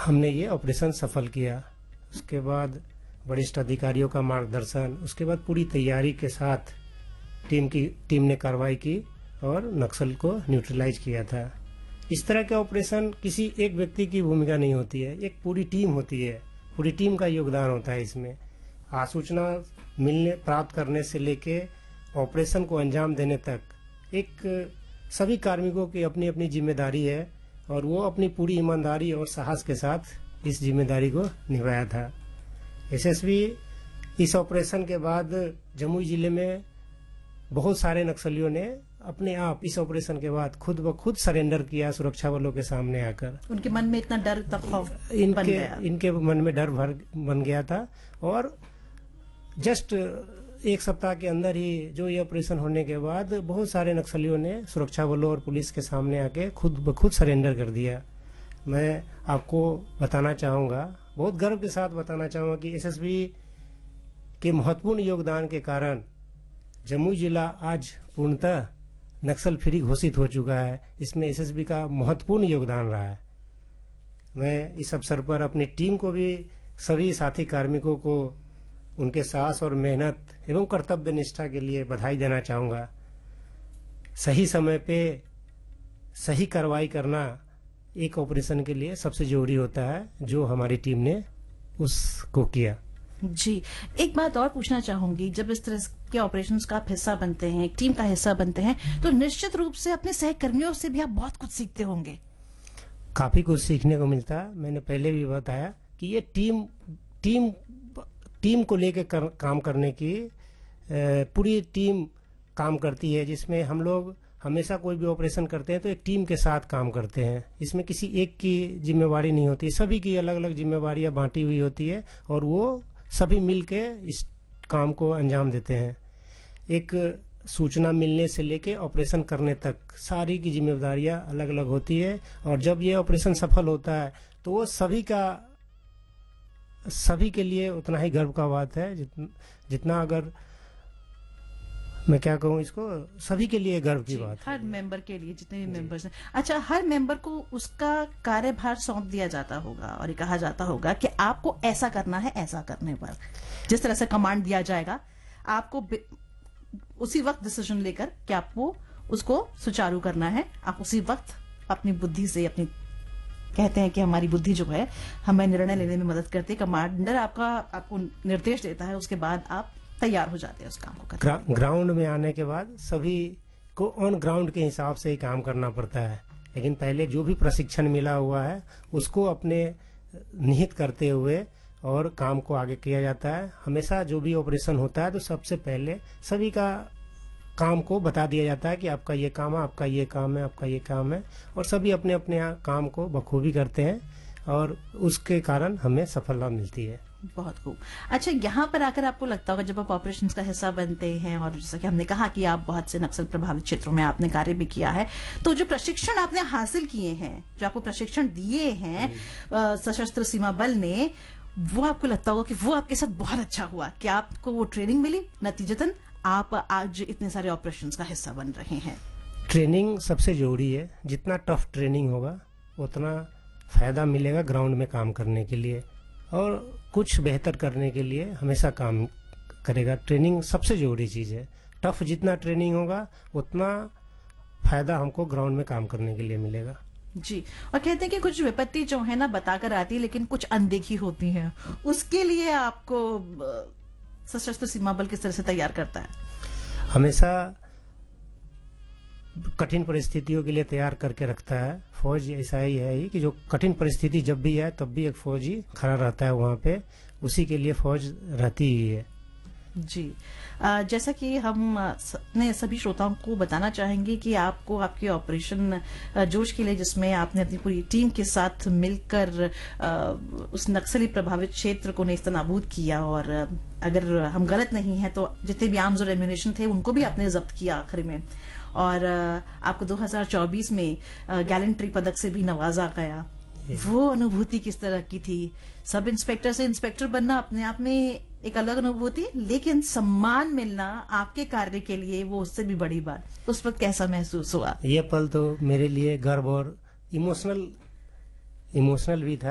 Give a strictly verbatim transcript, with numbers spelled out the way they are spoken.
हमने ये ऑपरेशन सफल किया। उसके बाद वरिष्ठ अधिकारियों का मार्गदर्शन, उसके बाद पूरी तैयारी के साथ टीम की टीम ने कार्रवाई की और नक्सल को न्यूट्रलाइज किया था। इस तरह के ऑपरेशन किसी एक व्यक्ति की भूमिका नहीं होती है, एक पूरी टीम होती है, पूरी टीम का योगदान होता है इसमें। आसूचना मिलने प्राप्त करने से लेके ऑपरेशन को अंजाम देने तक एक सभी कार्मिकों की अपनी अपनी जिम्मेदारी है और वो अपनी पूरी ईमानदारी और साहस के साथ इस जिम्मेदारी को निभाया था। एसएसबी इस ऑपरेशन के बाद जमुई जिले में बहुत सारे नक्सलियों ने अपने आप इस ऑपरेशन के बाद खुद ब खुद सरेंडर किया सुरक्षा बलों के सामने आकर। उनके मन में इतना डर तक खौफ इनके बन गया। इनके मन में डर भर बन गया था और जस्ट एक सप्ताह के अंदर ही जो ये ऑपरेशन होने के बाद बहुत सारे नक्सलियों ने सुरक्षा बलों और पुलिस के सामने आके खुद ब खुद सरेंडर कर दिया। मैं आपको बताना चाहूँगा, बहुत गर्व के साथ बताना चाहूँगा कि एसएसबी के महत्वपूर्ण योगदान के कारण जमुई जिला आज पूर्णतः नक्सल फ्री घोषित हो चुका है। इसमें एसएसबी का महत्वपूर्ण योगदान रहा है। मैं इस अवसर पर अपनी टीम को भी, सभी साथी कार्मिकों को उनके साहस और मेहनत एवं कर्तव्य निष्ठा के लिए बधाई देना चाहूँगा। सही समय पे सही कार्रवाई करना एक ऑपरेशन के लिए सबसे जरूरी होता है, जो हमारी टीम ने उसको किया। जी, एक बात और पूछना चाहूंगी, जब इस तरह के ऑपरेशंस का आप हिस्सा बनते हैं, एक टीम का हिस्सा बनते हैं, तो निश्चित रूप से अपने सहकर्मियों से भी आप बहुत कुछ सीखते होंगे। काफी कुछ सीखने को मिलता है। मैंने पहले भी बताया कि ये टीम टीम टीम को लेकर कर, काम करने की पूरी टीम काम करती है, जिसमें हम लोग हमेशा कोई भी ऑपरेशन करते हैं तो एक टीम के साथ काम करते हैं। इसमें किसी एक की जिम्मेवारी नहीं होती, सभी की अलग अलग जिम्मेवारियां बांटी हुई होती है और वो सभी मिलके इस काम को अंजाम देते हैं। एक सूचना मिलने से लेके ऑपरेशन करने तक सारी की जिम्मेदारियां अलग अलग होती है और जब ये ऑपरेशन सफल होता है तो वो सभी का सभी के लिए उतना ही गर्व का बात है जितना, जितना अगर मैं क्या कहूँ इसको, सभी के लिए गर्व की बात हर मेंबर के लिए, जितने भी मेंबर्स हैं। अच्छा, हर मेंबर को उसका कार्यभार सौंप दिया जाता होगा और ये कहा जाता होगा कि आपको ऐसा करना है, ऐसा करने पर जिस तरह से कमांड दिया जाएगा आपको उसी वक्त डिसीजन लेकर कि आपको उसको सुचारू करना है। आप उसी वक्त अपनी बुद्धि से, अपनी कहते हैं कि हमारी बुद्धि जो है हमें निर्णय लेने में मदद करती है। कमांडर आपका आपको निर्देश देता है, उसके बाद आप तैयार हो जाते हैं उस काम को करने। ग्रा, ग्राउंड में आने के बाद सभी को ऑन ग्राउंड के हिसाब से ही काम करना पड़ता है, लेकिन पहले जो भी प्रशिक्षण मिला हुआ है उसको अपने निहित करते हुए और काम को आगे किया जाता है। हमेशा जो भी ऑपरेशन होता है तो सबसे पहले सभी का काम को बता दिया जाता है कि आपका ये काम है, आपका ये काम है, आपका ये काम है, और सभी अपने अपने काम को बखूबी करते हैं और उसके कारण हमें सफलता मिलती है। बहुत खूब। अच्छा, यहाँ पर आकर आपको लगता होगा जब आप ऑपरेशंस का हिस्सा बनते हैं और जैसा कि हमने कहा कि आप बहुत से नक्सल प्रभावित क्षेत्रों में आपने कार्य भी किया है, तो जो प्रशिक्षण आपने हासिल किए हैं, जो आपको प्रशिक्षण दिए हैं सशस्त्र सीमा बल ने, वो आपको लगता होगा कि वो आपके साथ बहुत अच्छा हुआ कि आपको वो ट्रेनिंग मिली, नतीजतन आप आज इतने सारे ऑपरेशंस का हिस्सा बन रहे हैं। ट्रेनिंग सबसे जरूरी है। जितना टफ ट्रेनिंग होगा उतना फायदा मिलेगा ग्राउंड में काम करने के लिए और कुछ बेहतर करने के लिए हमेशा काम करेगा। ट्रेनिंग सबसे जरूरी चीज़ है। टफ जितना ट्रेनिंग होगा उतना फायदा हमको ग्राउंड में काम करने के लिए मिलेगा। जी, और कहते हैं कि कुछ विपत्ति जो है ना बताकर आती है लेकिन कुछ अनदेखी होती है, उसके लिए आपको सशस्त्र सीमा बल किस तरह से तैयार करता है? हमेशा कठिन परिस्थितियों के लिए तैयार करके रखता है। फौज ऐसा ही है ही कि जो कठिन परिस्थिति जब भी है तब भी एक फौजी खड़ा रहता है वहाँ पे, उसी के लिए फौज रहती ही है। जी, आ, जैसा कि हम अपने सभी श्रोताओं को बताना चाहेंगे कि आपको आपके ऑपरेशन जोश के लिए, जिसमें आपने अपनी पूरी टीम के साथ मिलकर आ, उस नक्सली प्रभावित क्षेत्र को नेस्तनाबूद किया, और अगर हम गलत नहीं है तो जितने भी आर्म्स और एम्यूनिशन थे उनको भी आपने जब्त किया आखिर में, और आपको दो हज़ार चौबीस में गैलेंट्री पदक से भी नवाजा गया। वो अनुभूति किस तरह की थी? सब इंस्पेक्टर से इंस्पेक्टर बनना अपने आप में एक अलग अनुभूति, लेकिन सम्मान मिलना आपके कार्य के लिए वो उससे भी बड़ी बात। उस वक्त कैसा महसूस हुआ? ये पल तो मेरे लिए गर्व और इमोशनल इमोशनल भी था।